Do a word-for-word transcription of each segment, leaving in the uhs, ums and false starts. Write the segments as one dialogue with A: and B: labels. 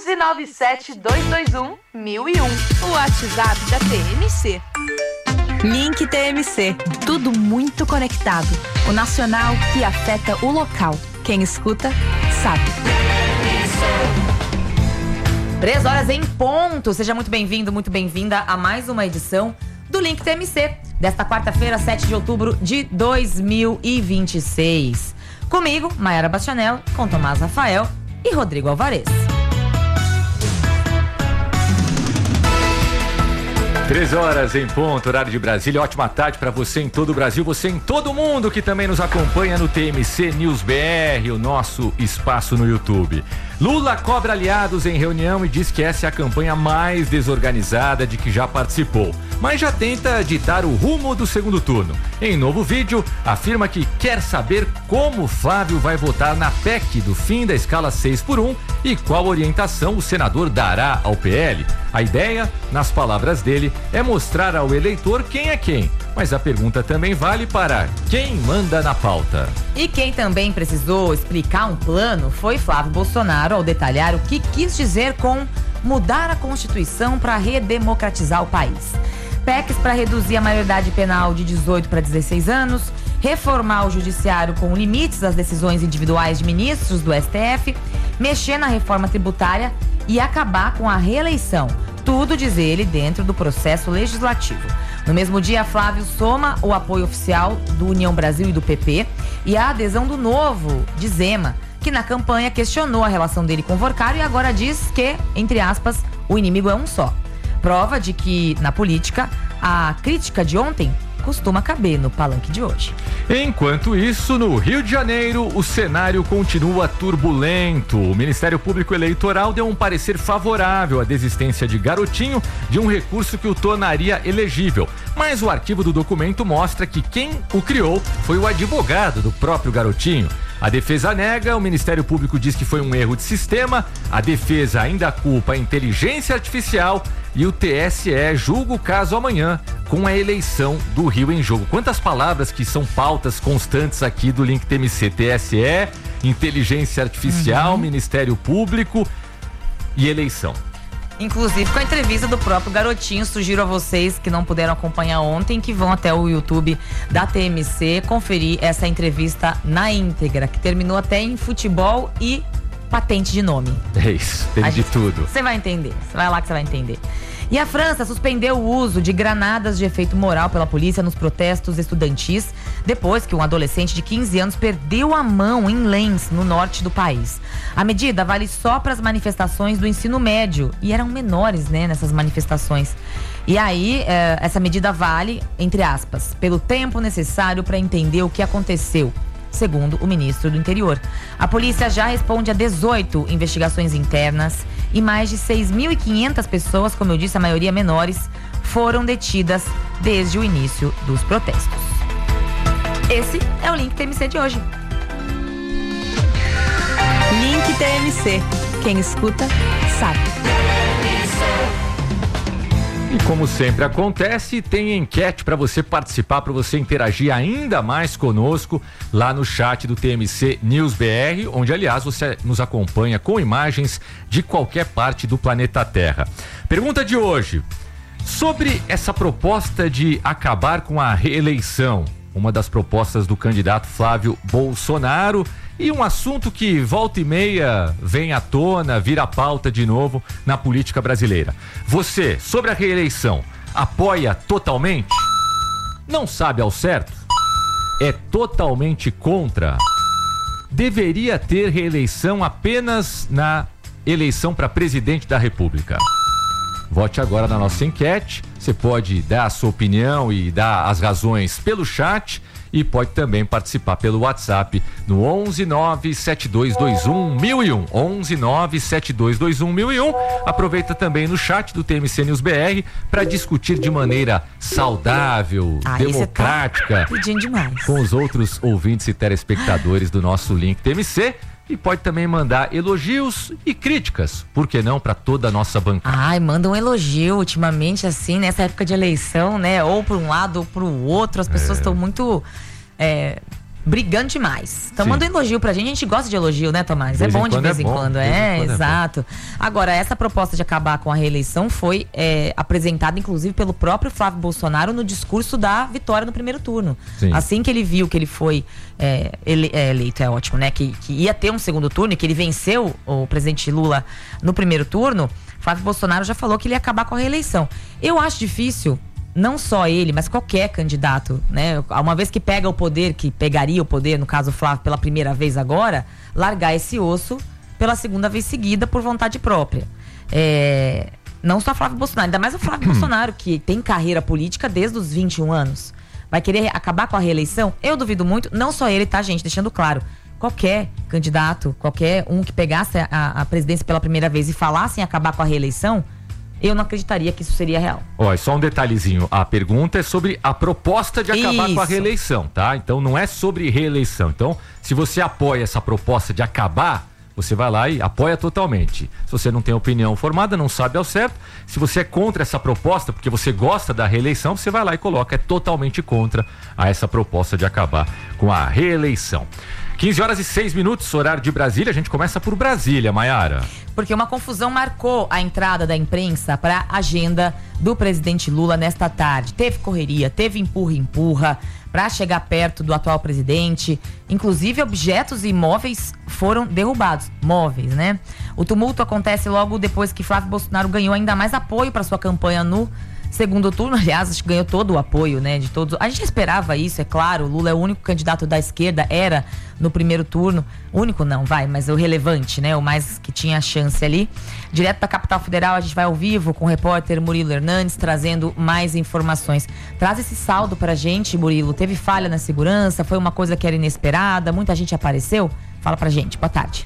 A: onze nove sete dois dois um mil e um.
B: O WhatsApp da T M C.
C: Link T M C. Tudo muito conectado. O nacional que afeta o local. Quem escuta, sabe.
D: Três horas em ponto. Seja muito bem-vindo, muito bem-vinda a mais uma edição do Link T M C, desta quarta-feira, sete de outubro de dois mil e vinte e seis. Comigo, Maiara Bastianello, com Tomás Rafael e Rodrigo Alvarez.
E: Três horas em ponto, horário de Brasília. Ótima tarde para você em todo o Brasil, você em todo o mundo que também nos acompanha no T M C News B R, o nosso espaço no YouTube. Lula cobra aliados em reunião e diz que essa é a campanha mais desorganizada de que já participou, mas já tenta ditar o rumo do segundo turno. Em novo vídeo, afirma que quer saber como Flávio vai votar na P E C do fim da escala seis por um e qual orientação o senador dará ao P L. A ideia, nas palavras dele, é mostrar ao eleitor quem é quem. Mas a pergunta também vale para quem manda na pauta.
D: E quem também precisou explicar um plano foi Flávio Bolsonaro ao detalhar o que quis dizer com mudar a Constituição para redemocratizar o país. P E Cs para reduzir a maioridade penal de dezoito para dezesseis anos, reformar o judiciário com limites às decisões individuais de ministros do S T F, mexer na reforma tributária e acabar com a reeleição. Tudo, diz ele, dentro do processo legislativo. No mesmo dia, Flávio soma o apoio oficial do União Brasil e do P P e a adesão do Novo, de Zema, que na campanha questionou a relação dele com Vorcaro e agora diz que, entre aspas, o inimigo é um só. Prova de que, na política, a crítica de ontem costuma caber no palanque de hoje.
E: Enquanto isso, no Rio de Janeiro, o cenário continua turbulento. O Ministério Público Eleitoral deu um parecer favorável à desistência de Garotinho de um recurso que o tornaria elegível. Mas o arquivo do documento mostra que quem o criou foi o advogado do próprio Garotinho. A defesa nega, o Ministério Público diz que foi um erro de sistema, a defesa ainda culpa a inteligência artificial e o T S E julga o caso amanhã com a eleição do Rio em jogo. Quantas palavras que são pautas constantes aqui do Link T M C: T S E, inteligência artificial, uhum. Ministério Público e eleição.
D: Inclusive com a entrevista do próprio Garotinho. Sugiro a vocês que não puderam acompanhar ontem que vão até o YouTube da T M C conferir essa entrevista na íntegra, que terminou até em futebol e patente de nome.
E: É isso, teve de tudo.
D: Você vai entender, você vai lá que você vai entender. E a França suspendeu o uso de granadas de efeito moral pela polícia nos protestos estudantis, depois que um adolescente de quinze anos perdeu a mão em Lens, no norte do país. A medida vale só para as manifestações do ensino médio, e eram menores, né, nessas manifestações. E aí, eh, essa medida vale, entre aspas, pelo tempo necessário para entender o que aconteceu, segundo o ministro do Interior. A polícia já responde a dezoito investigações internas e mais de seis mil e quinhentas pessoas, como eu disse, a maioria menores, foram detidas desde o início dos protestos. Esse é o Link T M C de hoje.
C: Link T M C. Quem escuta, sabe.
E: E como sempre acontece, tem enquete para você participar, para você interagir ainda mais conosco lá no chat do T M C News B R, onde, aliás, você nos acompanha com imagens de qualquer parte do planeta Terra. Pergunta de hoje: sobre essa proposta de acabar com a reeleição, uma das propostas do candidato Flávio Bolsonaro, e um assunto que volta e meia vem à tona, vira pauta de novo na política brasileira. Você, sobre a reeleição, apoia totalmente? Não sabe ao certo? É totalmente contra? Deveria ter reeleição apenas na eleição para presidente da República? Vote agora na nossa enquete. Você pode dar a sua opinião e dar as razões pelo chat e pode também participar pelo WhatsApp no onze nove sete dois dois um mil e um. onze nove sete dois dois um mil e um. Aproveita também no chat do T M C News B R para discutir de maneira saudável, ah, democrática,
D: tá pedindo demais,
E: com os outros ouvintes e telespectadores do nosso Link T M C. E pode também mandar elogios e críticas, por que não, para toda a nossa bancada.
D: Ai, manda um elogio ultimamente, assim, nessa época de eleição, né? Ou para um lado ou para o outro, as pessoas estão é. muito... É, brigando demais. Então manda um elogio pra gente, a gente gosta de elogio, né, Tomás? É bom de vez em quando, é, exato. Agora, essa proposta de acabar com a reeleição foi é, apresentada, inclusive, pelo próprio Flávio Bolsonaro no discurso da vitória no primeiro turno. Sim. Assim que ele viu que ele foi é, ele, é, eleito, é ótimo, né, que, que ia ter um segundo turno e que ele venceu o presidente Lula no primeiro turno, Flávio Bolsonaro já falou que ele ia acabar com a reeleição. Eu acho difícil, não só ele, mas qualquer candidato, né? Uma vez que pega o poder, que pegaria o poder, no caso o Flávio, pela primeira vez agora, largar esse osso pela segunda vez seguida por vontade própria. É... Não só Flávio Bolsonaro, ainda mais o Flávio Bolsonaro, que tem carreira política desde os vinte e um anos. Vai querer acabar com a reeleição? Eu duvido muito, não só ele, tá, gente? Deixando claro. Qualquer candidato, qualquer um que pegasse a, a presidência pela primeira vez e falasse em acabar com a reeleição, eu não acreditaria que isso seria real. Ó,
E: só um detalhezinho. A pergunta é sobre a proposta de acabar isso. com a reeleição, tá? Então não é sobre reeleição. Então, se você apoia essa proposta de acabar, você vai lá e apoia totalmente. Se você não tem opinião formada, não sabe ao certo, se você é contra essa proposta, porque você gosta da reeleição, você vai lá e coloca, é totalmente contra a essa proposta de acabar com a reeleição. quinze horas e seis minutos, horário de Brasília. A gente começa por Brasília, Maiara.
D: Porque uma confusão marcou a entrada da imprensa para a agenda do presidente Lula nesta tarde. Teve correria, teve empurra-empurra para chegar perto do atual presidente. Inclusive, objetos e imóveis foram derrubados. Móveis, né? O tumulto acontece logo depois que Flávio Bolsonaro ganhou ainda mais apoio para sua campanha no segundo turno. Aliás, acho que ganhou todo o apoio, né, de todos. A gente esperava isso, é claro. O Lula é o único candidato da esquerda, era no primeiro turno. Único não, vai, mas o relevante, né, o mais que tinha chance ali. Direto da capital federal, a gente vai ao vivo com o repórter Murilo Hernandes, trazendo mais informações. Traz esse saldo pra gente, Murilo. Teve falha na segurança? Foi uma coisa que era inesperada? Muita gente apareceu? Fala pra gente. Boa tarde.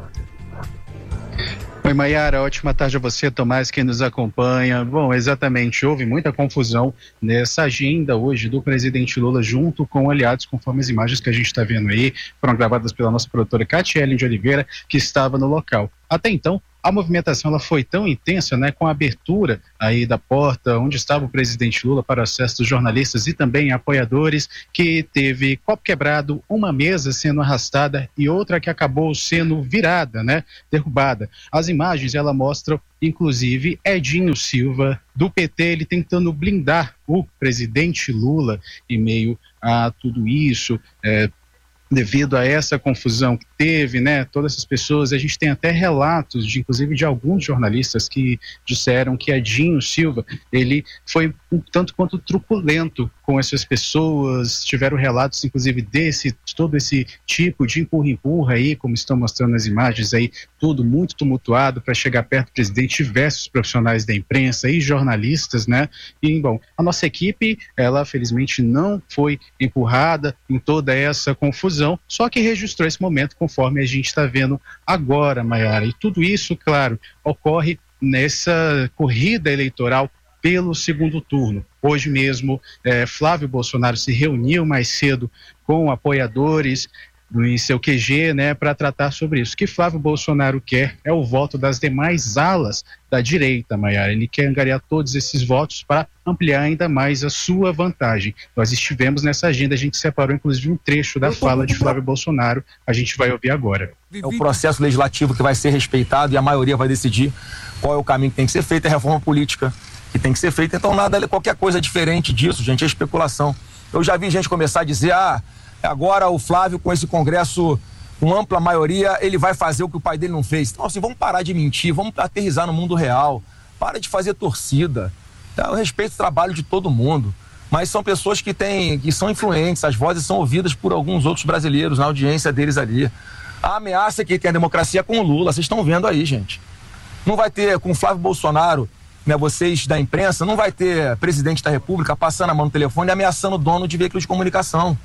F: Oi, Maiara, ótima tarde a você, Tomás, quem nos acompanha. Bom, exatamente, houve muita confusão nessa agenda hoje do presidente Lula junto com aliados, conforme as imagens que a gente está vendo aí, foram gravadas pela nossa produtora Catiele de Oliveira, que estava no local. Até então, a movimentação ela foi tão intensa, né, com a abertura aí da porta onde estava o presidente Lula para o acesso dos jornalistas e também apoiadores, que teve copo quebrado, uma mesa sendo arrastada e outra que acabou sendo virada, né, derrubada. As imagens ela mostram, inclusive, Edinho Silva do P T, ele tentando blindar o presidente Lula em meio a tudo isso, é, devido a essa confusão que teve, né, todas essas pessoas. A gente tem até relatos, de, inclusive de alguns jornalistas que disseram que Edinho Silva, ele foi um tanto quanto truculento com essas pessoas, tiveram relatos inclusive desse, todo esse tipo de empurra-empurra aí, como estão mostrando nas imagens aí, tudo muito tumultuado para chegar perto do presidente, diversos profissionais da imprensa e jornalistas, né, e bom, a nossa equipe, ela felizmente não foi empurrada em toda essa confusão, só que registrou esse momento conforme a gente está vendo agora, Maiara. E tudo isso, claro, ocorre nessa corrida eleitoral pelo segundo turno. Hoje mesmo, eh, Flávio Bolsonaro se reuniu mais cedo com apoiadores em seu Q G, né, para tratar sobre isso. O que Flávio Bolsonaro quer é o voto das demais alas da direita, Maiara. Ele quer angariar todos esses votos para ampliar ainda mais a sua vantagem. Nós estivemos nessa agenda, a gente separou inclusive um trecho da fala de Flávio Bolsonaro, a gente vai ouvir agora.
G: É o processo legislativo que vai ser respeitado e a maioria vai decidir qual é o caminho que tem que ser feito, é a reforma política que tem que ser feita. Então nada, qualquer coisa diferente disso, gente, é especulação. Eu já vi gente começar a dizer, ah, agora o Flávio com esse congresso com ampla maioria, ele vai fazer o que o pai dele não fez. Então assim, vamos parar de mentir, vamos aterrissar no mundo real, para de fazer torcida. Eu respeito o trabalho de todo mundo, mas são pessoas que têm, que são influentes, as vozes são ouvidas por alguns outros brasileiros na audiência deles ali. A ameaça que tem a democracia é com o Lula, vocês estão vendo aí, gente. Não vai ter com o Flávio Bolsonaro, né, vocês da imprensa, não vai ter presidente da República passando a mão no telefone e ameaçando o dono de veículos de comunicação.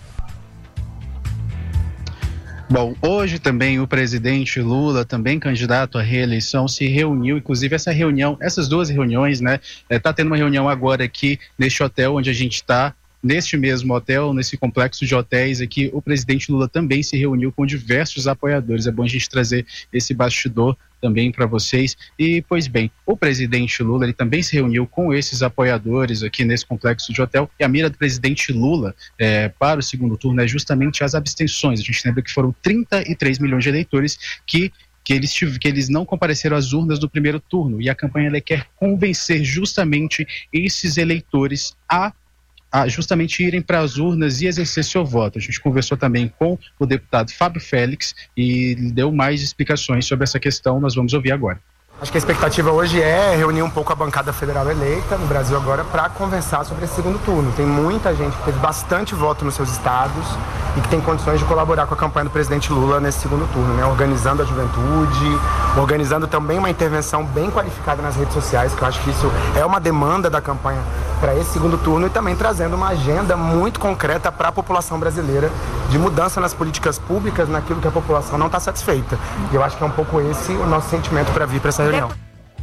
F: Bom, hoje também o presidente Lula, também candidato à reeleição, se reuniu, inclusive essa reunião, essas duas reuniões, né, está tendo uma reunião agora aqui neste hotel onde a gente está, neste mesmo hotel, nesse complexo de hotéis aqui, o presidente Lula também se reuniu com diversos apoiadores. É bom a gente trazer esse bastidor também para vocês. E, pois bem, o presidente Lula, ele também se reuniu com esses apoiadores aqui nesse complexo de hotel, e a mira do presidente Lula é, para o segundo turno é justamente as abstenções. A gente lembra que foram trinta e três milhões de eleitores que Que eles, que eles não compareceram às urnas do primeiro turno, e a campanha ela quer convencer justamente esses eleitores a, a justamente irem para as urnas e exercer seu voto. A gente conversou também com o deputado Fábio Félix e deu mais explicações sobre essa questão, nós vamos ouvir agora.
H: Acho que a expectativa hoje é reunir um pouco a bancada federal eleita no Brasil agora para conversar sobre esse segundo turno. Tem muita gente que teve bastante voto nos seus estados e que tem condições de colaborar com a campanha do presidente Lula nesse segundo turno, né? Organizando a juventude, organizando também uma intervenção bem qualificada nas redes sociais, que eu acho que isso é uma demanda da campanha para esse segundo turno, e também trazendo uma agenda muito concreta para a população brasileira de mudança nas políticas públicas, naquilo que a população não está satisfeita. E eu acho que é um pouco esse o nosso sentimento para vir para essa reunião.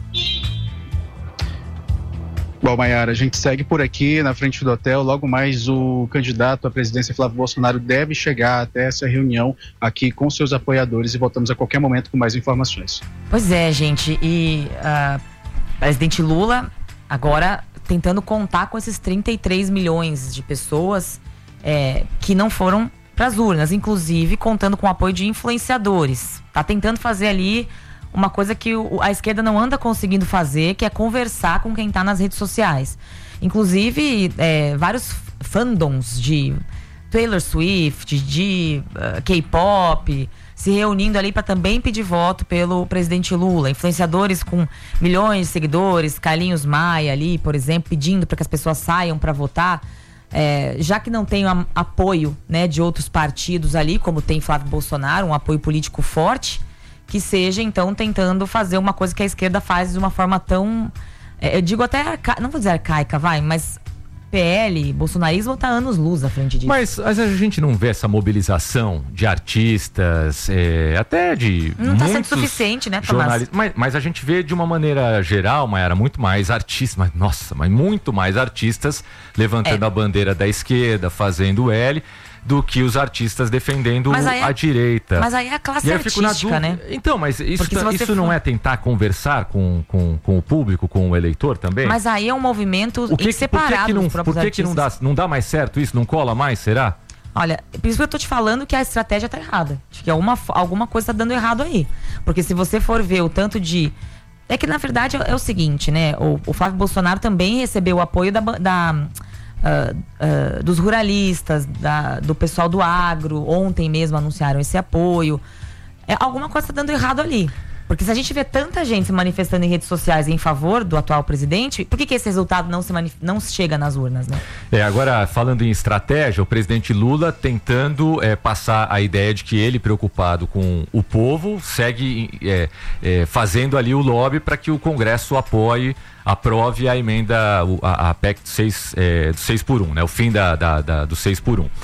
F: Bom, Maiara, a gente segue por aqui na frente do hotel. Logo mais o candidato à presidência, Flávio Bolsonaro, deve chegar até essa reunião aqui com seus apoiadores, e voltamos a qualquer momento com mais informações.
D: Pois é, gente, e uh, presidente Lula agora tentando contar com esses trinta e três milhões de pessoas é, que não foram para as urnas, inclusive contando com o apoio de influenciadores. Tá tentando fazer ali uma coisa que o, a esquerda não anda conseguindo fazer, que é conversar com quem tá nas redes sociais. Inclusive, é, vários fandoms de Taylor Swift, de uh, K-pop, se reunindo ali para também pedir voto pelo presidente Lula. Influenciadores com milhões de seguidores, Carlinhos Maia ali, por exemplo, pedindo para que as pessoas saiam para votar. É, já que não tem um apoio, né, de outros partidos ali, como tem Flávio Bolsonaro, um apoio político forte, que seja, então, tentando fazer uma coisa que a esquerda faz de uma forma tão, é, eu digo até, arca... não vou dizer arcaica, vai, mas P L, bolsonarismo está anos luz à frente disso.
E: Mas, mas a gente não vê essa mobilização de artistas, é, até de
D: não está sendo suficiente, né, Tomás?
E: Mas, mas a gente vê de uma maneira geral, Maiara, muito mais artistas, mas, nossa, mas muito mais artistas levantando é. a bandeira da esquerda, fazendo L, do que os artistas defendendo
D: é,
E: a direita.
D: Mas aí é a classe artística, né?
E: Então, mas isso, tá, isso
D: for...
E: não é tentar conversar com, com, com o público, com o eleitor também?
D: Mas aí é um movimento
E: o que,
D: separado
E: por que que não,
D: dos próprios
E: Por que,
D: artistas.
E: que não, dá, não dá mais certo isso? Não cola mais, será?
D: Olha, por isso que eu tô te falando que a estratégia tá errada. Acho que alguma, alguma coisa tá dando errado aí. Porque se você for ver o tanto de... É que, na verdade, é, é o seguinte, né? O, o Flávio Bolsonaro também recebeu o apoio da... da Uh, uh, dos ruralistas, da, do pessoal do agro. Ontem mesmo anunciaram esse apoio. É, alguma coisa está dando errado ali. Porque se a gente vê tanta gente se manifestando em redes sociais em favor do atual presidente, por que, que esse resultado não, se manif- não chega nas urnas, né?
E: É, agora, falando em estratégia, o presidente Lula tentando é, passar a ideia de que ele, preocupado com o povo, segue é, é, fazendo ali o lobby para que o Congresso apoie, aprove a emenda, a, a P E C do seis, é, do seis por um, né? O fim da, da, da, do seis por um.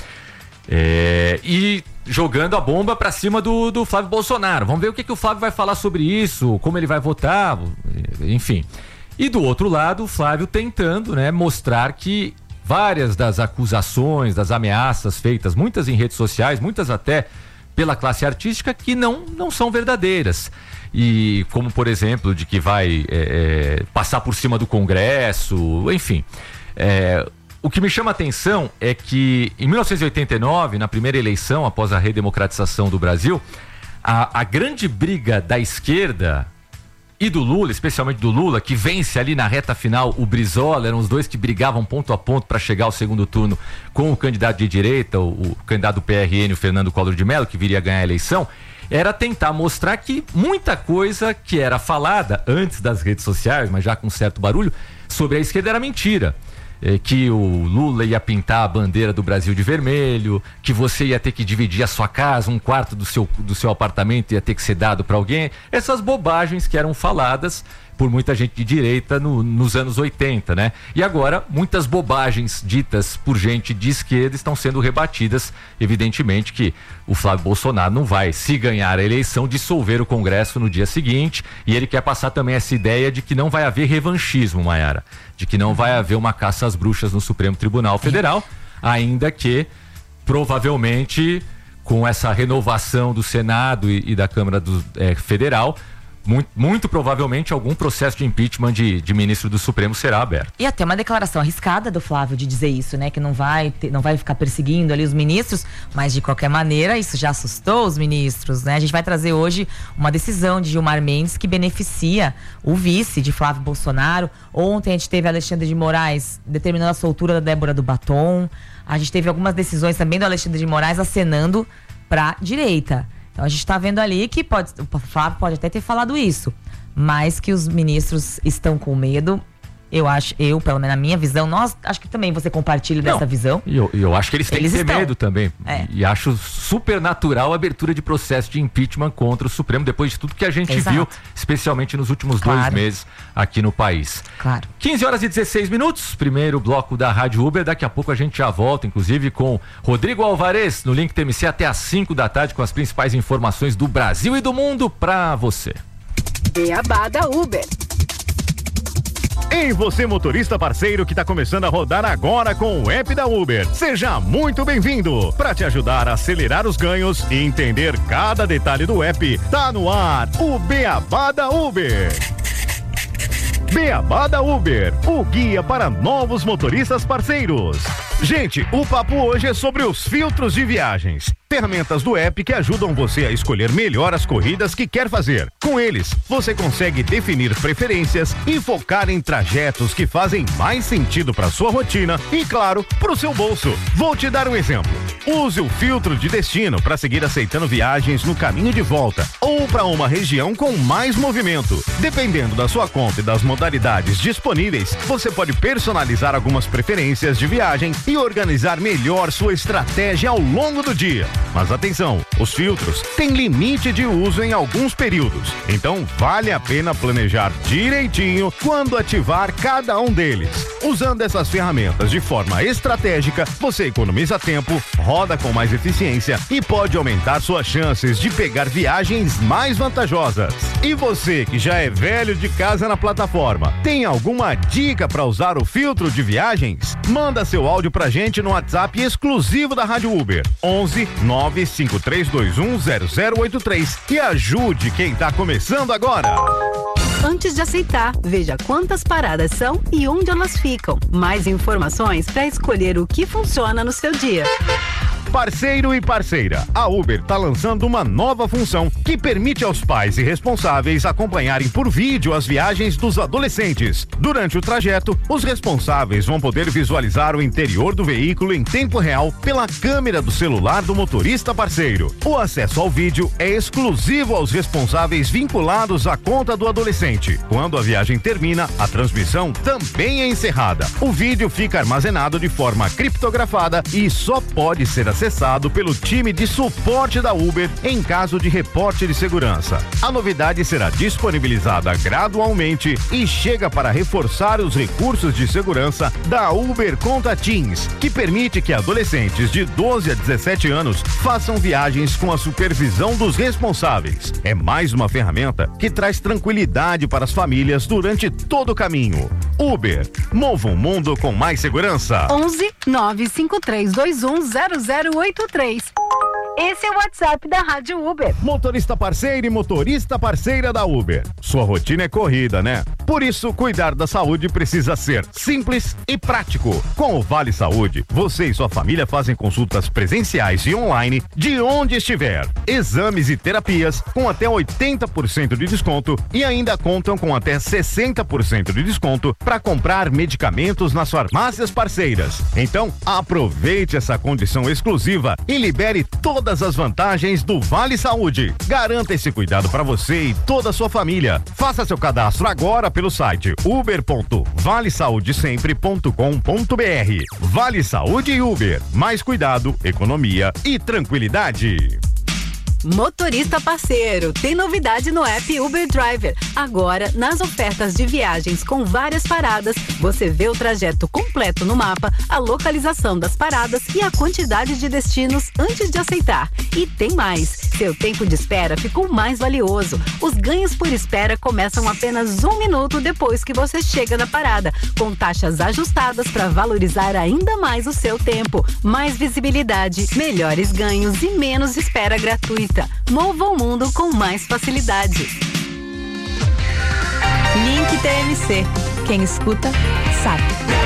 E: É, e jogando a bomba pra cima do, do Flávio Bolsonaro. Vamos ver o que, que o Flávio vai falar sobre isso, como ele vai votar, enfim. E do outro lado, o Flávio tentando, né, mostrar que várias das acusações, das ameaças feitas, muitas em redes sociais, muitas até pela classe artística, que não, não são verdadeiras. E como, por exemplo, de que vai é, é, passar por cima do Congresso, enfim. É, o que me chama a atenção é que em mil novecentos e oitenta e nove, na primeira eleição após a redemocratização do Brasil, a, a grande briga da esquerda e do Lula, especialmente do Lula, que vence ali na reta final o Brizola, eram os dois que brigavam ponto a ponto para chegar ao segundo turno com o candidato de direita, o, o candidato do P R N, o Fernando Collor de Mello, que viria a ganhar a eleição, era tentar mostrar que muita coisa que era falada antes das redes sociais, mas já com certo barulho, sobre a esquerda era mentira. É, que o Lula ia pintar a bandeira do Brasil de vermelho, que você ia ter que dividir a sua casa, um quarto do seu, do seu apartamento ia ter que ser dado para alguém. Essas bobagens que eram faladas por muita gente de direita no, nos anos oitenta, né? E agora, muitas bobagens ditas por gente de esquerda estão sendo rebatidas. Evidentemente que o Flávio Bolsonaro não vai, se ganhar a eleição, dissolver o Congresso no dia seguinte, e ele quer passar também essa ideia de que não vai haver revanchismo, Maiara, de que não vai haver uma caça às bruxas no Supremo Tribunal Federal, ainda que, provavelmente, com essa renovação do Senado e, e da Câmara do, é, Federal, muito, muito provavelmente algum processo de impeachment de, de ministro do Supremo será aberto.
D: E até uma declaração arriscada do Flávio de dizer isso, né? Que não vai, ter, não vai ficar perseguindo ali os ministros, mas de qualquer maneira isso já assustou os ministros, né? A gente vai trazer hoje uma decisão de Gilmar Mendes que beneficia o vice de Flávio Bolsonaro. Ontem a gente teve Alexandre de Moraes determinando a soltura da Débora do Batom. A gente teve algumas decisões também do Alexandre de Moraes acenando pra direita. Então a gente está vendo ali que pode, o Flávio pode até ter falado isso, mas que os ministros estão com medo. Eu acho, eu, pelo menos na minha visão, nós, acho que também você compartilha
E: Não,
D: dessa visão.
E: E eu, eu acho que eles têm
D: Eles
E: que ter
D: estão.
E: medo também.
D: É.
E: E acho super natural a abertura de processo de impeachment contra o Supremo, depois de tudo que a gente
D: Exato.
E: viu, especialmente nos últimos
D: Claro.
E: dois meses aqui no país.
D: Claro.
E: quinze horas e dezesseis minutos, primeiro bloco da Rádio Uber. Daqui a pouco a gente já volta, inclusive, com Rodrigo Alvarez, no Link T M C, até às cinco da tarde, com as principais informações do Brasil e do mundo pra você.
B: Beabá da Uber.
I: Ei, você motorista parceiro que está começando a rodar agora com o app da Uber. Seja muito bem-vindo. Para te ajudar a acelerar os ganhos e entender cada detalhe do app, tá no ar o Beabá da Uber. Beabá da Uber, o guia para novos motoristas parceiros. Gente, o papo hoje é sobre os filtros de viagens. Ferramentas do app que ajudam você a escolher melhor as corridas que quer fazer. Com eles, você consegue definir preferências e focar em trajetos que fazem mais sentido para sua rotina e, claro, para o seu bolso. Vou te dar um exemplo. Use o filtro de destino para seguir aceitando viagens no caminho de volta ou para uma região com mais movimento. Dependendo da sua conta e das modalidades disponíveis, você pode personalizar algumas preferências de viagem e organizar melhor sua estratégia ao longo do dia. Mas atenção, os filtros têm limite de uso em alguns períodos, então vale a pena planejar direitinho quando ativar cada um deles. Usando essas ferramentas de forma estratégica, você economiza tempo, roda com mais eficiência e pode aumentar suas chances de pegar viagens mais vantajosas. E você que já é velho de casa na plataforma, tem alguma dica para usar o filtro de viagens? Manda seu áudio pra gente no WhatsApp exclusivo da Rádio Uber, onze nove cinco três dois um zero zero oito três, e ajude quem tá começando agora.
B: Antes de aceitar, veja quantas paradas são e onde elas ficam. Mais informações para escolher o que funciona no seu dia.
I: Parceiro e parceira, a Uber está lançando uma nova função que permite aos pais e responsáveis acompanharem por vídeo as viagens dos adolescentes. Durante o trajeto, os responsáveis vão poder visualizar o interior do veículo em tempo real pela câmera do celular do motorista parceiro. O acesso ao vídeo é exclusivo aos responsáveis vinculados à conta do adolescente. Quando a viagem termina, a transmissão também é encerrada. O vídeo fica armazenado de forma criptografada e só pode ser acessado acessado pelo time de suporte da Uber em caso de reporte de segurança. A novidade será disponibilizada gradualmente e chega para reforçar os recursos de segurança da Uber Conta Teens, que permite que adolescentes de doze a dezessete anos façam viagens com a supervisão dos responsáveis. É mais uma ferramenta que traz tranquilidade para as famílias durante todo o caminho. Uber, mova um mundo com mais segurança.
B: onze nove cinco três dois um zero zero oito três. Esse é o WhatsApp da Rádio Uber.
I: Motorista parceiro e motorista parceira da Uber. Sua rotina é corrida, né? Por isso, cuidar da saúde precisa ser simples e prático. Com o Vale Saúde, você e sua família fazem consultas presenciais e online de onde estiver. Exames e terapias com até oitenta por cento de desconto e ainda contam com até sessenta por cento de desconto para comprar medicamentos nas farmácias parceiras. Então, aproveite essa condição exclusiva e libere toda todas as vantagens do Vale Saúde. Garanta esse cuidado para você e toda a sua família. Faça seu cadastro agora pelo site uber ponto vale saúde sempre ponto com ponto br. Vale Saúde e Uber. Mais cuidado, economia e tranquilidade.
B: Motorista parceiro, tem novidade no app Uber Driver. Agora, nas ofertas de viagens com várias paradas, você vê o trajeto completo no mapa, a localização das paradas e a quantidade de destinos antes de aceitar. E tem mais, seu tempo de espera ficou mais valioso. Os ganhos por espera começam apenas um minuto depois que você chega na parada, com taxas ajustadas para valorizar ainda mais o seu tempo. Mais visibilidade, melhores ganhos e menos espera gratuita. Mova o mundo com mais facilidade.
C: Link T M C. Quem escuta, sabe.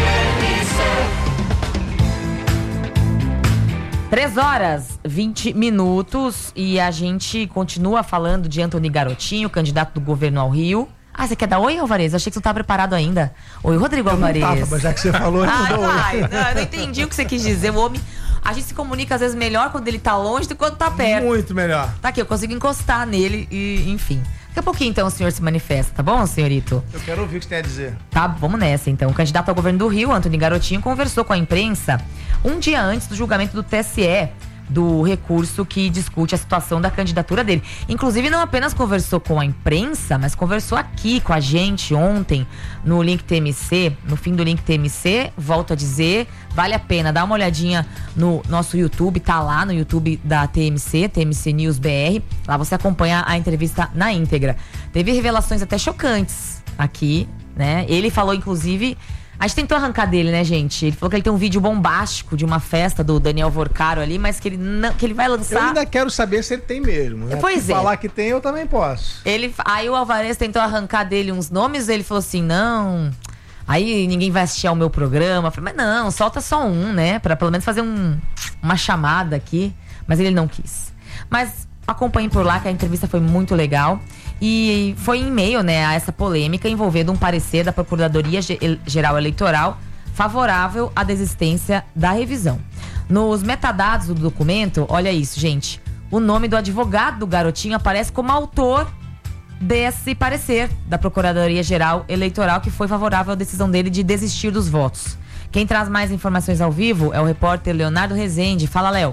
D: três horas, vinte minutos e a gente continua falando de Antony Garotinho, candidato do governo ao Rio. Ah, você quer dar oi, Alvarez? Achei que você não estava preparado ainda. Oi, Rodrigo Alvarez.
J: Eu não tava, mas já que você falou, eu
D: Ai,
J: não dou
D: vai.
J: oi.
D: Não, eu não entendi o que você quis dizer. O homem, a gente se comunica às vezes melhor quando ele tá longe do que quando tá perto.
J: Muito melhor.
D: Tá aqui, eu consigo encostar nele e, enfim. Daqui a pouquinho, então, o senhor se manifesta, tá bom, senhorito?
J: Eu quero ouvir o que você tem a dizer.
D: Tá, vamos nessa, então. O candidato ao governo do Rio, Antony Garotinho, conversou com a imprensa um dia antes do julgamento do T S E, do recurso que discute a situação da candidatura dele. Inclusive, não apenas conversou com a imprensa, mas conversou aqui com a gente ontem no Link T M C, no fim do Link T M C. Volto a dizer, vale a pena dar uma olhadinha no nosso YouTube, tá lá no YouTube da T M C, T M C News B R. Lá você acompanha a entrevista na íntegra. Teve revelações até chocantes aqui, né? Ele falou, inclusive... A gente tentou arrancar dele, né, gente? Ele falou que ele tem um vídeo bombástico de uma festa do Daniel Vorcaro ali, mas que ele não, que ele vai lançar...
J: Eu ainda quero saber se ele tem mesmo, né?
D: Pois
J: se
D: é.
J: falar que tem, eu também posso.
D: Ele, aí o Alvarez tentou arrancar dele uns nomes, ele falou assim, não... Aí ninguém vai assistir ao meu programa. Eu falei, mas não, solta só um, né? Pra pelo menos fazer um, uma chamada aqui. Mas ele não quis. Mas acompanhem por lá que a entrevista foi muito legal. E foi em meio, né, a essa polêmica envolvendo um parecer da Procuradoria Geral Eleitoral favorável à desistência da revisão. Nos metadados do documento, olha isso, gente. O nome do advogado do Garotinho aparece como autor desse parecer da Procuradoria Geral Eleitoral, que foi favorável à decisão dele de desistir dos votos. Quem traz mais informações ao vivo é o repórter Leonardo Rezende. Fala, Léo.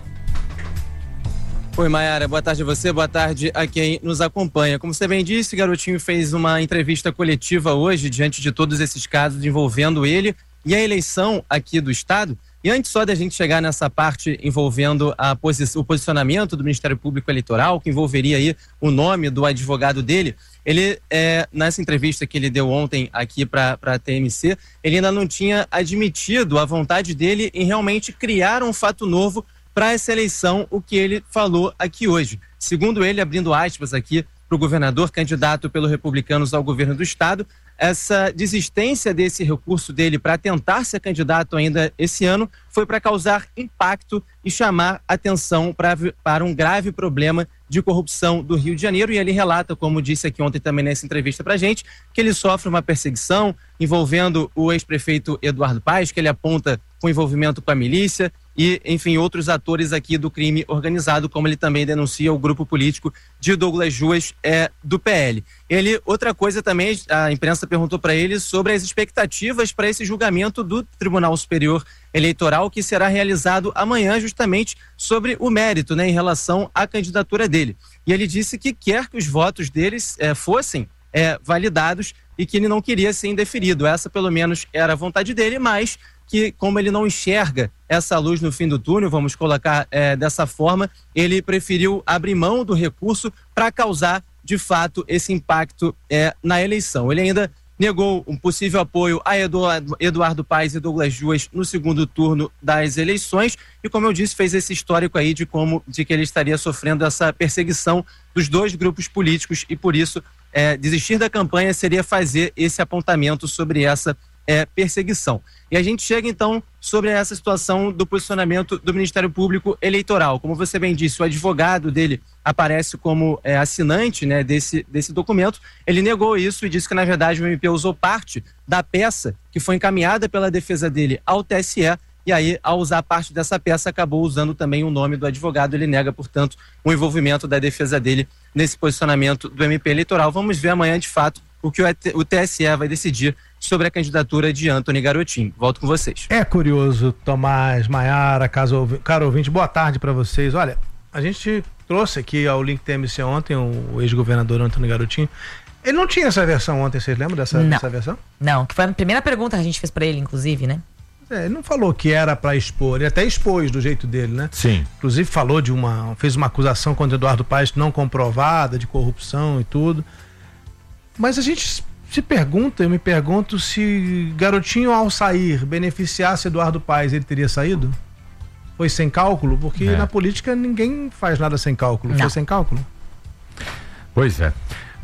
K: Oi, Mayara, boa tarde a você, boa tarde a quem nos acompanha. Como você bem disse, Garotinho fez uma entrevista coletiva hoje diante de todos esses casos envolvendo ele e a eleição aqui do Estado. E antes só da gente chegar nessa parte envolvendo a posi- o posicionamento do Ministério Público Eleitoral, que envolveria aí o nome do advogado dele, ele, é, nessa entrevista que ele deu ontem aqui para a T M C, ele ainda não tinha admitido a vontade dele em realmente criar um fato novo para essa eleição, o que ele falou aqui hoje. Segundo ele, abrindo aspas aqui para o governador candidato pelo Republicanos ao governo do Estado, essa desistência desse recurso dele para tentar ser candidato ainda esse ano foi para causar impacto e chamar atenção pra, para um grave problema de corrupção do Rio de Janeiro. E ele relata, como disse aqui ontem também nessa entrevista para a gente, que ele sofre uma perseguição envolvendo o ex-prefeito Eduardo Paes, que ele aponta com envolvimento com a milícia e, enfim, outros atores aqui do crime organizado, como ele também denuncia o grupo político de Douglas Ruas é, do P L. Ele, outra coisa também, a imprensa perguntou para ele sobre as expectativas para esse julgamento do Tribunal Superior Eleitoral, que será realizado amanhã, justamente sobre o mérito, né, em relação à candidatura dele. E ele disse que quer que os votos deles é, fossem é, validados e que ele não queria ser indeferido. Essa, pelo menos, era a vontade dele, mas que, como ele não enxerga essa luz no fim do túnel, vamos colocar é, dessa forma, ele preferiu abrir mão do recurso para causar, de fato, esse impacto é, na eleição. Ele ainda negou um possível apoio a Eduardo, Eduardo Paes e Douglas Ruas no segundo turno das eleições e, como eu disse, fez esse histórico aí de como de que ele estaria sofrendo essa perseguição dos dois grupos políticos e, por isso, é, desistir da campanha seria fazer esse apontamento sobre essa É, perseguição. E a gente chega então sobre essa situação do posicionamento do Ministério Público Eleitoral. Como você bem disse, o advogado dele aparece como é, assinante, né, desse, desse documento. Ele negou isso e disse que, na verdade, o M P usou parte da peça que foi encaminhada pela defesa dele ao T S E, e aí, ao usar parte dessa peça, acabou usando também o nome do advogado. Ele nega, portanto, o envolvimento da defesa dele nesse posicionamento do M P Eleitoral. Vamos ver amanhã, de fato, o que o T S E vai decidir sobre a candidatura de Antony Garotinho. Volto com vocês.
J: É curioso, Tomás, Mayara, caso, caro ouvinte, boa tarde para vocês. Olha, a gente trouxe aqui ao Link T M C ontem o ex-governador Antony Garotinho. Ele não tinha essa versão ontem, vocês lembram dessa, dessa versão?
D: Não, que foi a primeira pergunta que a gente fez para ele, inclusive, né?
J: É, ele não falou que era para expor, ele até expôs do jeito dele, né?
E: Sim.
J: Inclusive falou de uma, fez uma acusação contra Eduardo Paes não comprovada, de corrupção e tudo. Mas a gente se pergunta, eu me pergunto se Garotinho, ao sair, beneficiasse Eduardo Paes, ele teria saído? Foi sem cálculo? Porque
E: é.
J: na política ninguém faz nada sem cálculo.
D: Não.
J: Foi sem cálculo?
E: Pois é.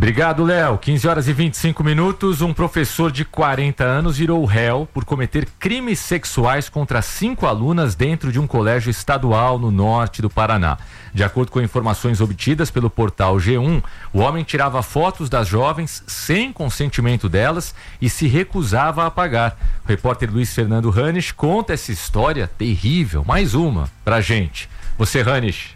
E: Obrigado, Léo. quinze horas e vinte e cinco minutos. Um professor de quarenta anos virou réu por cometer crimes sexuais contra cinco alunas dentro de um colégio estadual no norte do Paraná. De acordo com informações obtidas pelo portal G um, o homem tirava fotos das jovens sem consentimento delas e se recusava a pagar. O repórter Luiz Fernando Ranisch conta essa história terrível. Mais uma pra gente. Você, Ranisch.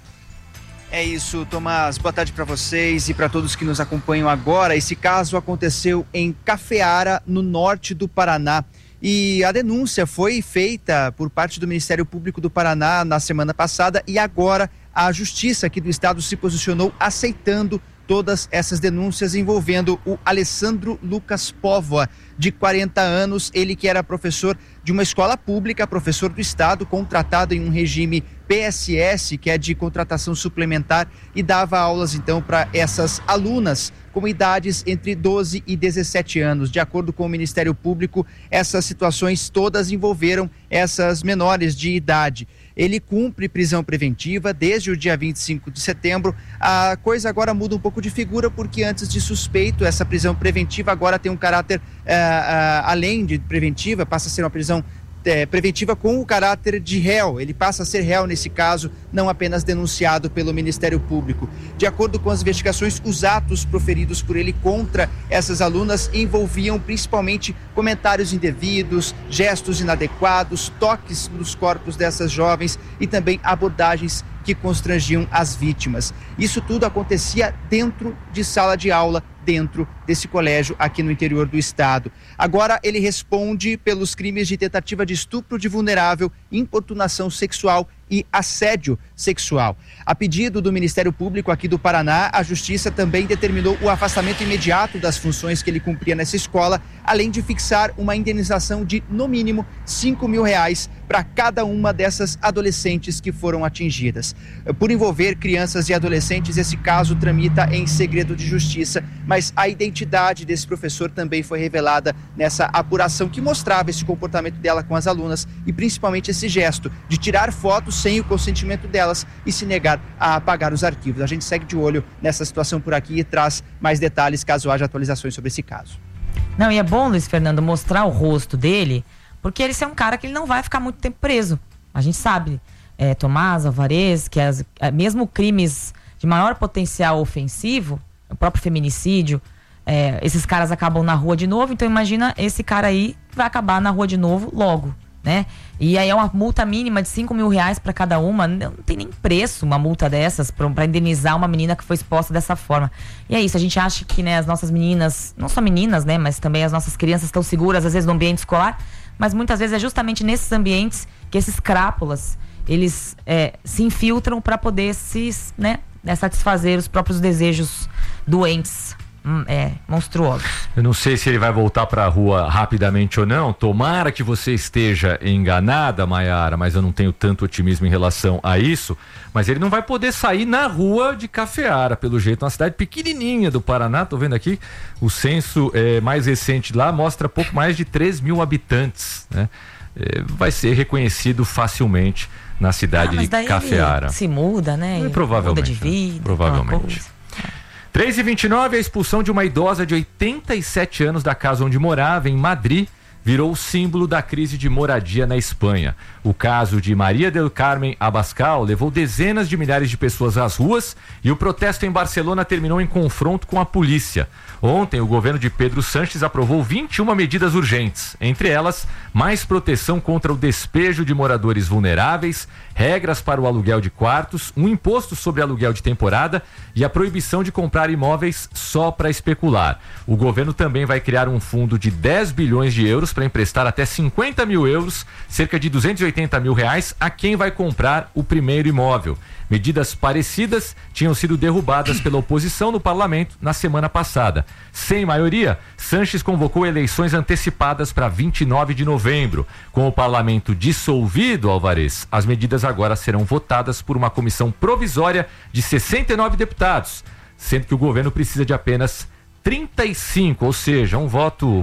L: É isso, Tomás. Boa tarde para vocês e para todos que nos acompanham agora. Esse caso aconteceu em Cafeara, no norte do Paraná. E a denúncia foi feita por parte do Ministério Público do Paraná na semana passada e agora a Justiça aqui do estado se posicionou aceitando todas essas denúncias envolvendo o Alessandro Lucas Póvoa, de quarenta anos, ele que era professor de uma escola pública, professor do estado, contratado em um regime P S S, que é de contratação suplementar, e dava aulas então para essas alunas com idades entre doze e dezessete anos. De acordo com o Ministério Público, essas situações todas envolveram essas menores de idade. Ele cumpre prisão preventiva desde o dia vinte e cinco de setembro. A coisa agora muda um pouco de figura, porque antes de suspeito, essa prisão preventiva agora tem um caráter, uh, uh, além de preventiva, passa a ser uma prisão É, preventiva com o caráter de réu. Ele passa a ser réu nesse caso, não apenas denunciado pelo Ministério Público. De acordo com as investigações, os atos proferidos por ele contra essas alunas envolviam principalmente comentários indevidos, gestos inadequados, toques nos corpos dessas jovens e também abordagens que constrangiam as vítimas. Isso tudo acontecia dentro de sala de aula, dentro desse colégio aqui no interior do estado. Agora ele responde pelos crimes de tentativa de estupro de vulnerável, importunação sexual e assédio sexual. A pedido do Ministério Público aqui do Paraná, a Justiça também determinou o afastamento imediato das funções que ele cumpria nessa escola, além de fixar uma indenização de, no mínimo, cinco mil reais para cada uma dessas adolescentes que foram atingidas. Por envolver crianças e adolescentes, esse caso tramita em segredo de justiça, mas a identidade desse professor também foi revelada nessa apuração que mostrava esse comportamento dela com as alunas e principalmente esse gesto de tirar fotos sem o consentimento delas e se negar a apagar os arquivos. A gente segue de olho nessa situação por aqui e traz mais detalhes caso haja atualizações sobre esse caso.
D: Não, e é bom, Luiz Fernando, mostrar o rosto dele, porque ele é um cara que ele não vai ficar muito tempo preso. A gente sabe, é, Tomás, Alvarez, que as, mesmo crimes de maior potencial ofensivo, o próprio feminicídio, é, esses caras acabam na rua de novo, então imagina esse cara aí vai acabar na rua de novo logo, né? E aí é uma multa mínima de cinco mil reais para cada uma, não tem nem preço uma multa dessas para indenizar uma menina que foi exposta dessa forma. E é isso, a gente acha que, né, as nossas meninas, não só meninas, né, mas também as nossas crianças estão seguras às vezes no ambiente escolar, mas muitas vezes é justamente nesses ambientes que esses crápulas, eles é, se infiltram para poder se, né, satisfazer os próprios desejos doentes. É, monstruoso.
E: Eu não sei se ele vai voltar para a rua rapidamente ou não. Tomara que você esteja enganada, Maiara, mas eu não tenho tanto otimismo em relação a isso. Mas ele não vai poder sair na rua de Cafeara, pelo jeito. Uma cidade pequenininha do Paraná, tô vendo aqui. O censo é, mais recente lá mostra pouco mais de três mil habitantes, né? É, vai ser reconhecido facilmente na cidade ah, de Cafeara.
D: Se muda, né?
E: É, provavelmente.
D: Muda de vida.
E: Provavelmente. três e vinte e nove, a expulsão de uma idosa de oitenta e sete anos da casa onde morava, em Madrid, virou o símbolo da crise de moradia na Espanha. O caso de Maria del Carmen Abascal levou dezenas de milhares de pessoas às ruas e o protesto em Barcelona terminou em confronto com a polícia. Ontem, o governo de Pedro Sánchez aprovou vinte e uma medidas urgentes, entre elas, mais proteção contra o despejo de moradores vulneráveis, regras para o aluguel de quartos, um imposto sobre aluguel de temporada e a proibição de comprar imóveis só para especular. O governo também vai criar um fundo de dez bilhões de euros para emprestar até cinquenta mil euros, cerca de duzentos e oitenta mil reais, a quem vai comprar o primeiro imóvel. Medidas parecidas tinham sido derrubadas pela oposição no parlamento na semana passada. Sem maioria, Sánchez convocou eleições antecipadas para vinte e nove de novembro. Com o parlamento dissolvido, Alvarez, as medidas agora serão votadas por uma comissão provisória de sessenta e nove deputados, sendo que o governo precisa de apenas trinta e cinco, ou seja, um voto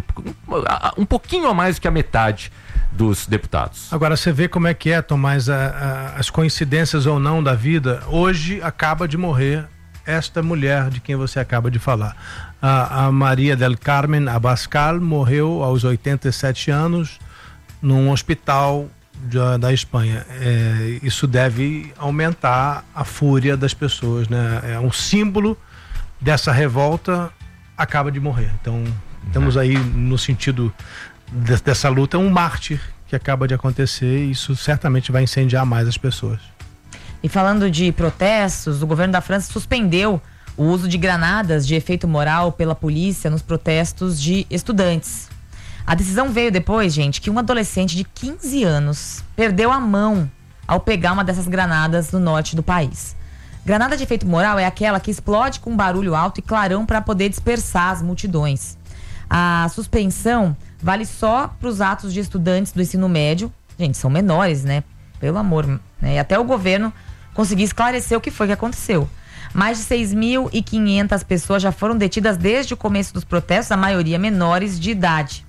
E: um pouquinho a mais do que a metade dos deputados.
J: Agora você vê como é que é, Tomás, a, a, as coincidências ou não da vida. Hoje acaba de morrer esta mulher de quem você acaba de falar. A, a Maria del Carmen Abascal morreu aos oitenta e sete anos num hospital da, da Espanha. É, isso deve aumentar a fúria das pessoas, né? É um símbolo dessa revolta, acaba de morrer. Então, estamos aí no sentido de, dessa luta, um mártir que acaba de acontecer, e isso certamente vai incendiar mais as pessoas.
D: E falando de protestos, o governo da França suspendeu o uso de granadas de efeito moral pela polícia nos protestos de estudantes. A decisão veio depois, gente, que um adolescente de quinze anos perdeu a mão ao pegar uma dessas granadas no norte do país. Granada de efeito moral é aquela que explode com barulho alto e clarão para poder dispersar as multidões. A suspensão vale só para os atos de estudantes do ensino médio. Gente, são menores, né? Pelo amor, né? E até o governo conseguir esclarecer o que foi que aconteceu. Mais de seis mil e quinhentas pessoas já foram detidas desde o começo dos protestos, a maioria menores de idade.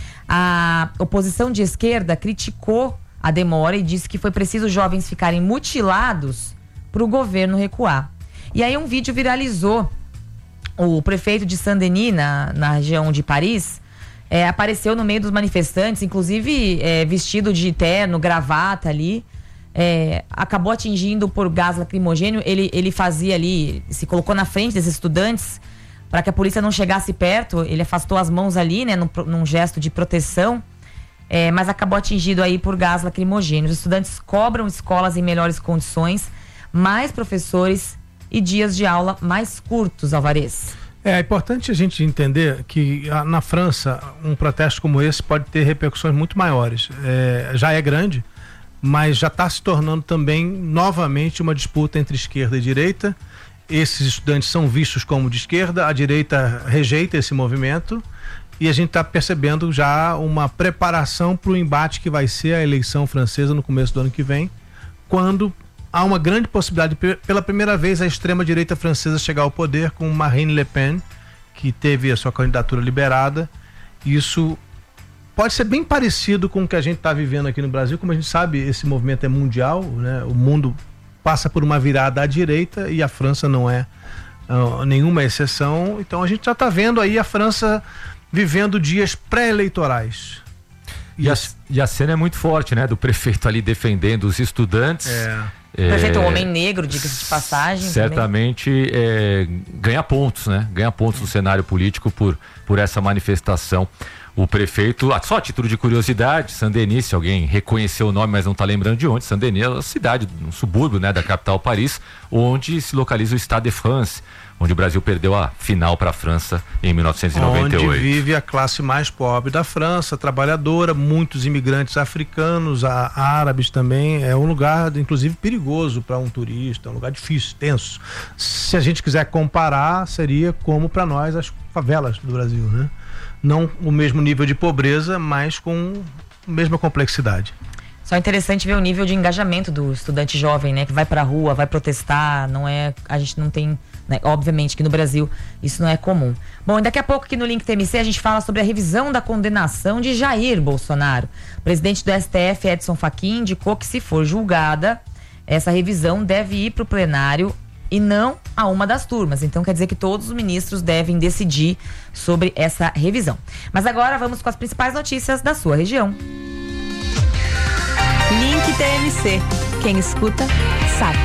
D: A oposição de esquerda criticou a demora e disse que foi preciso jovens ficarem mutilados para o governo recuar. E aí um vídeo viralizou. O prefeito de Saint-Denis, na, na região de Paris, é, apareceu no meio dos manifestantes, inclusive é, vestido de terno, gravata ali. É, acabou atingindo por gás lacrimogênio. Ele, ele fazia ali, se colocou na frente desses estudantes para que a polícia não chegasse perto. Ele afastou as mãos ali, né, num, num gesto de proteção, é, mas acabou atingido aí por gás lacrimogênio. Os estudantes cobram escolas em melhores condições, mais professores e dias de aula mais curtos, Alvarez.
J: É importante a gente entender que a, na França um protesto como esse pode ter repercussões muito maiores. É, já é grande, mas já está se tornando também novamente uma disputa entre esquerda e direita. Esses estudantes são vistos como de esquerda, a direita rejeita esse movimento, e a gente está percebendo já uma preparação para o embate que vai ser a eleição francesa no começo do ano que vem, quando há uma grande possibilidade de, pela primeira vez, a extrema-direita francesa chegar ao poder com Marine Le Pen, que teve a sua candidatura liberada. Isso pode ser bem parecido com o que a gente está vivendo aqui no Brasil. Como a gente sabe, esse movimento é mundial, né? O mundo passa por uma virada à direita e a França não é uh, nenhuma exceção. Então a gente já está vendo aí a França vivendo dias pré-eleitorais.
E: E a, e a cena é muito forte, né? Do prefeito ali defendendo os estudantes.
J: É.
D: O prefeito é um homem negro, diga-se de passagem.
E: Certamente é, ganha pontos, né? Ganha pontos no cenário político por, por essa manifestação. O prefeito, só a título de curiosidade, Saint-Denis, se alguém reconheceu o nome, mas não está lembrando de onde, Saint-Denis é uma cidade, um subúrbio, né, da capital Paris, onde se localiza o Stade de France, onde o Brasil perdeu a final para a França em mil novecentos e noventa e oito.
J: Onde vive a classe mais pobre da França, trabalhadora, muitos imigrantes africanos, a, árabes também. É um lugar, inclusive, perigoso para um turista, um lugar difícil, tenso. Se a gente quiser comparar, seria como para nós as favelas do Brasil, né? Não o mesmo nível de pobreza, mas com a mesma complexidade.
D: Só interessante ver o nível de engajamento do estudante jovem, né? Que vai pra rua, vai protestar, não é... A gente não tem... Né, obviamente que no Brasil isso não é comum. Bom, e daqui a pouco aqui no Link T M C a gente fala sobre a revisão da condenação de Jair Bolsonaro. O presidente do S T F, Edson Fachin, indicou que se for julgada, essa revisão deve ir pro plenário e não a uma das turmas. Então quer dizer que todos os ministros devem decidir sobre essa revisão. Mas agora vamos com as principais notícias da sua região.
C: Link T M C. Quem escuta, sabe.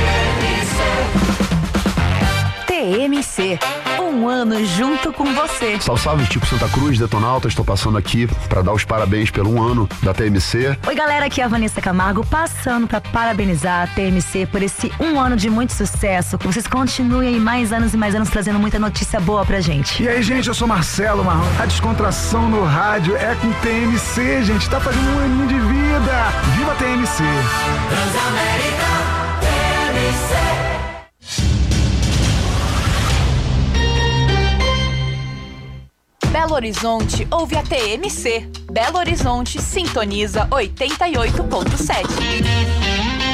C: T M C. Um ano junto com você.
M: Salve, salve, Tico Santa Cruz, Detonauta. Estou passando aqui para dar os parabéns pelo um ano da T M C.
N: Oi, galera, aqui é a Vanessa Camargo, passando para parabenizar a T M C por esse um ano de muito sucesso. Que vocês continuem aí mais anos e mais anos trazendo muita notícia boa pra gente.
O: E aí, gente, eu sou Marcelo Marrom. A descontração no rádio é com T M C, gente. Tá fazendo um aninho de vida. Viva a T M C! Transamérica T M C.
A: Belo Horizonte ouve a T M C. Belo Horizonte sintoniza oitenta e oito ponto sete.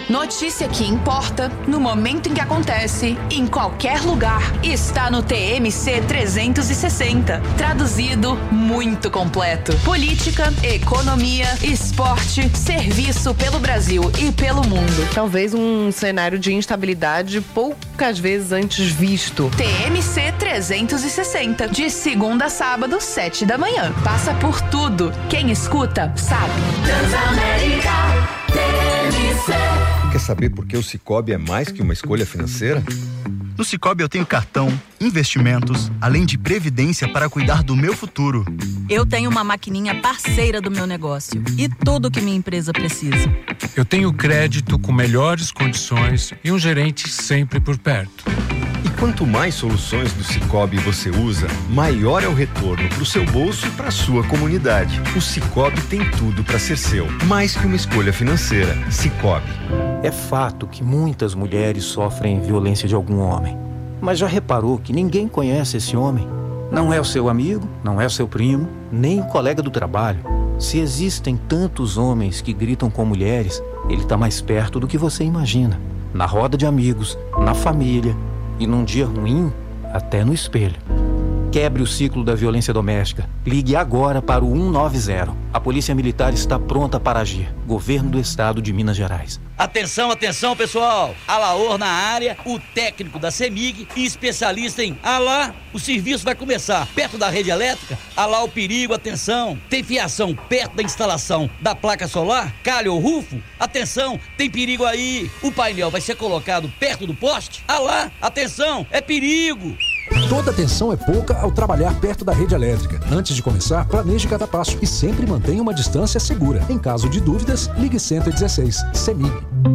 A: Notícia que importa, no momento em que acontece, em qualquer lugar. Está no T M C trezentos e sessenta. Traduzido, muito completo. Política, economia, esporte, serviço pelo Brasil e pelo mundo.
P: Talvez um cenário de instabilidade poucas vezes antes visto.
A: T M C trezentos e sessenta. De segunda a sábado, sete da manhã. Passa por tudo. Quem escuta, sabe.
Q: Transamérica T M C.
R: Quer saber por que o Sicoob é mais que uma escolha financeira?
S: No Sicoob eu tenho cartão, investimentos, além de previdência para cuidar do meu futuro.
T: Eu tenho uma maquininha parceira do meu negócio e tudo que minha empresa precisa.
U: Eu tenho crédito com melhores condições e um gerente sempre por perto.
R: E quanto mais soluções do Sicoob você usa, maior é o retorno para o seu bolso e para a sua comunidade. O Sicoob tem tudo para ser seu, mais que uma escolha financeira. Sicoob.
V: É fato que muitas mulheres sofrem violência de algum homem. Mas já reparou que ninguém conhece esse homem? Não é o seu amigo, não é o seu primo, nem o colega do trabalho. Se existem tantos homens que gritam com mulheres, ele está mais perto do que você imagina. Na roda de amigos, na família e num dia ruim, até no espelho. Quebre o ciclo da violência doméstica. Ligue agora para o um nove zero. A Polícia Militar está pronta para agir. Governo do Estado de Minas Gerais.
W: Atenção, atenção, pessoal. Alaor na área, o técnico da CEMIG e especialista em Alá. O serviço vai começar perto da rede elétrica. Alá o perigo, atenção. Tem fiação perto da instalação da placa solar? Calha ou rufo? Atenção, tem perigo aí. O painel vai ser colocado perto do poste? Alá, atenção, é perigo.
X: Toda atenção é pouca ao trabalhar perto da rede elétrica. Antes de começar, planeje cada passo e sempre mantenha uma distância segura. Em caso de dúvidas, ligue cento e dezesseis. CEMIG.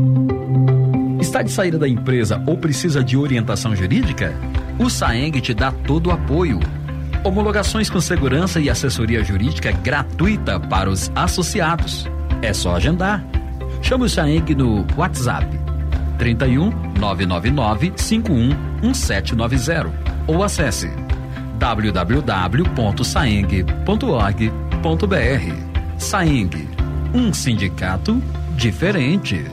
Y: Está de saída da empresa ou precisa de orientação jurídica? O Saeng te dá todo o apoio. Homologações com segurança e assessoria jurídica gratuita para os associados. É só agendar. Chame o Saeng no WhatsApp trinta e um, nove nove nove, cinco um, um sete nove zero ou acesse w w w ponto saeng ponto org ponto b r. Saeng, um sindicato diferente.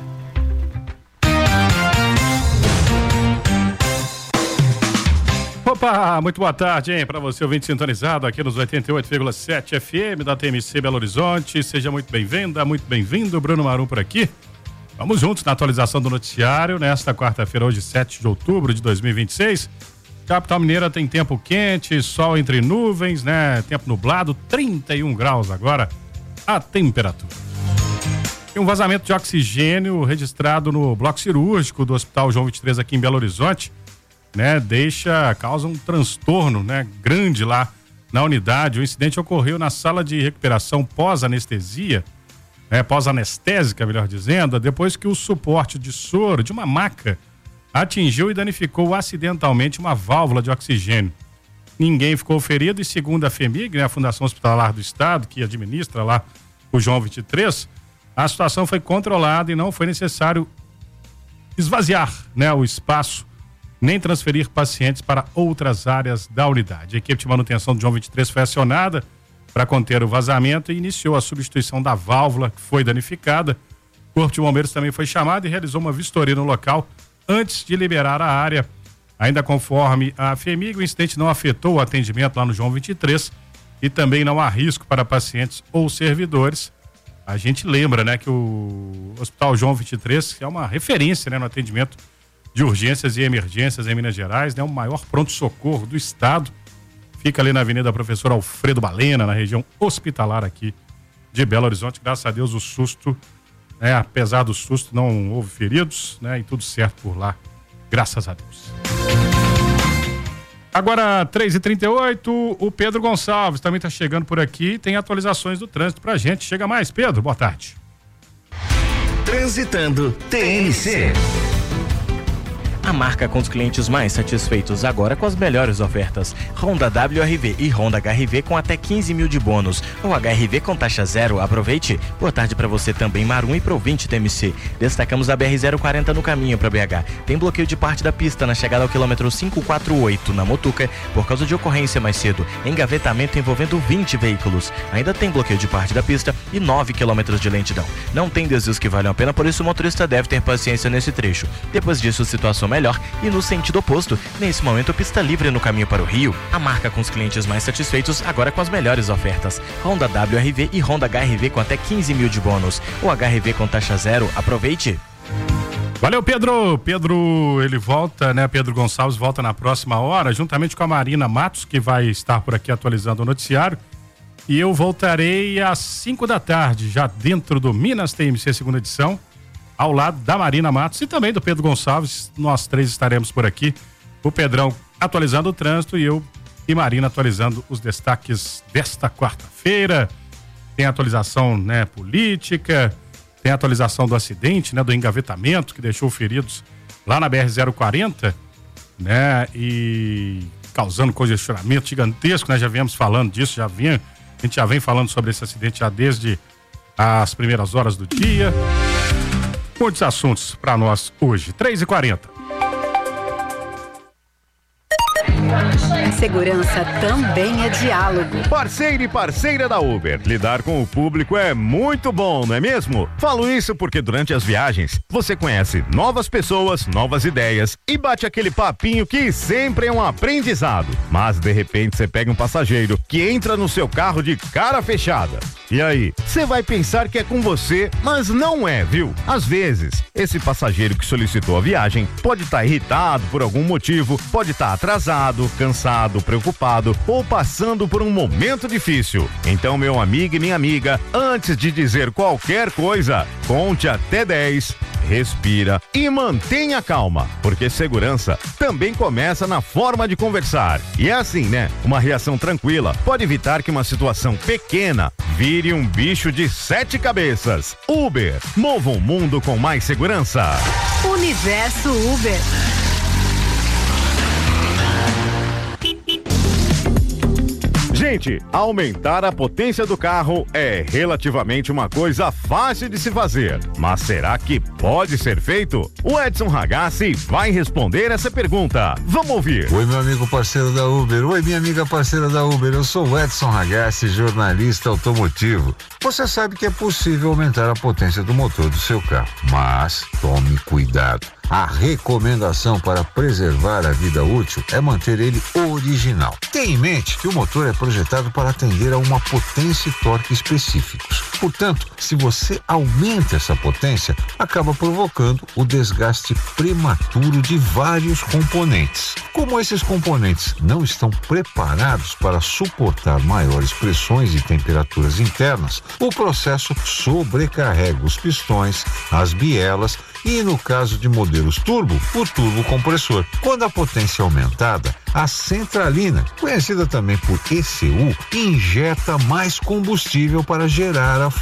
I: Opa, muito boa tarde, hein? Para você, ouvinte sintonizado aqui nos oitenta e oito vírgula sete F M da T M C Belo Horizonte. Seja muito bem-vinda, muito bem-vindo. Bruno Marum por aqui. Vamos juntos na atualização do noticiário nesta quarta-feira, hoje sete de outubro de dois mil e vinte e seis. Capital Mineira tem tempo quente, sol entre nuvens, né? Tempo nublado, trinta e um graus agora a temperatura. E um vazamento de oxigênio registrado no bloco cirúrgico do Hospital João vinte e três aqui em Belo Horizonte, né? Deixa, causa um transtorno, né? Grande lá na unidade. O incidente ocorreu na sala de recuperação pós-anestesia, né? Pós-anestésica, melhor dizendo, depois que o suporte de soro de uma maca atingiu e danificou acidentalmente uma válvula de oxigênio. Ninguém ficou ferido e, segundo a FEMIG, né, a Fundação Hospitalar do Estado, que administra lá o João vinte e três, a situação foi controlada e não foi necessário esvaziar, né, o espaço, nem transferir pacientes para outras áreas da unidade. A equipe de manutenção do João vinte e três foi acionada para conter o vazamento e iniciou a substituição da válvula que foi danificada. O Corpo de Bombeiros também foi chamado e realizou uma vistoria no local antes de liberar a área. Ainda conforme a FEMIG, o incidente não afetou o atendimento lá no João vinte e três e também não há risco para pacientes ou servidores. A gente lembra, né, que o Hospital João vinte e três é uma referência, né, no atendimento de urgências e emergências em Minas Gerais, né, o maior pronto-socorro do estado. Fica ali na Avenida Professor Alfredo Balena, na região hospitalar aqui de Belo Horizonte. Graças a Deus o susto, né, apesar do susto, não houve feridos, né, e tudo certo por lá. Graças a Deus. Agora, três e trinta e oito, o Pedro Gonçalves também está chegando por aqui. Tem atualizações do trânsito pra gente. Chega mais, Pedro, boa tarde.
Z: Transitando T M C.
B: a marca com os clientes mais satisfeitos, agora com as melhores ofertas. Honda W R V e Honda H R V com até quinze mil de bônus. O H R V com taxa zero, aproveite. Boa tarde para você também, Marum e Provinte T M C. Destacamos a B R zero quarenta no caminho para B H. Tem bloqueio de parte da pista na chegada ao quilômetro quinhentos e quarenta e oito na Motuca, por causa de ocorrência mais cedo. Engavetamento envolvendo vinte veículos. Ainda tem bloqueio de parte da pista e nove quilômetros de lentidão. Não tem desvios que valham a pena, por isso o motorista deve ter paciência nesse trecho. Depois disso, situação melhor e no sentido oposto. Nesse momento, pista livre no caminho para o Rio. A marca com os clientes mais satisfeitos, agora com as melhores ofertas. Honda W R V e Honda H R V com até quinze mil de bônus. O H R V com taxa zero, aproveite.
F: Valeu, Pedro. Pedro, ele volta, né? Pedro Gonçalves volta na próxima hora, juntamente com a Marina Matos, que vai estar por aqui atualizando o noticiário. E eu voltarei às cinco da tarde, já dentro do Minas T M C segunda edição, ao lado da Marina Matos e também do Pedro Gonçalves. Nós três estaremos por aqui. O Pedrão atualizando o trânsito e eu e Marina atualizando os destaques desta quarta-feira. Tem atualização, né, política, tem atualização do acidente, né, do engavetamento que deixou feridos lá na B R zero quarenta, né, e causando congestionamento gigantesco, né, já viemos falando disso, já vinha, a gente já vem falando sobre esse acidente já desde as primeiras horas do dia. Muitos assuntos para nós hoje, três e quarenta.
G: Segurança também é diálogo.
I: Parceiro e parceira da Uber, lidar com o público é muito bom, não é mesmo? Falo isso porque durante as viagens você conhece novas pessoas, novas ideias e bate aquele papinho que sempre é um aprendizado. Mas de repente você pega um passageiro que entra no seu carro de cara fechada. E aí, você vai pensar que é com você, mas não é, viu? Às vezes, esse passageiro que solicitou a viagem pode estar irritado por algum motivo, pode estar atrasado, cansado, preocupado ou passando por um momento difícil. Então, meu amigo e minha amiga, antes de dizer qualquer coisa, conte até dez, respira e mantenha calma, porque segurança também começa na forma de conversar. E é assim, né? Uma reação tranquila pode evitar que uma situação pequena vire um bicho de sete cabeças. Uber, mova o mundo com mais segurança.
G: Universo Uber.
I: Gente, aumentar a potência do carro é relativamente uma coisa fácil de se fazer. Mas será que pode ser feito? O Edson Ragazzi vai responder essa pergunta. Vamos ouvir.
H: Oi, meu amigo parceiro da Uber. Oi, minha amiga parceira da Uber. Eu sou o Edson Ragazzi, jornalista automotivo. Você sabe que é possível aumentar a potência do motor do seu carro, mas tome cuidado. A recomendação para preservar a vida útil é manter ele original. Tenha em mente que o motor é projetado para atender a uma potência e torque específicos. Portanto, se você aumenta essa potência, acaba provocando o desgaste prematuro de vários componentes. Como esses componentes não estão preparados para suportar maiores pressões e temperaturas internas, o processo sobrecarrega os pistões, as bielas e, no caso de modelos turbo, o turbocompressor. Quando a potência é aumentada, a centralina, conhecida também por E C U, injeta mais combustível para gerar a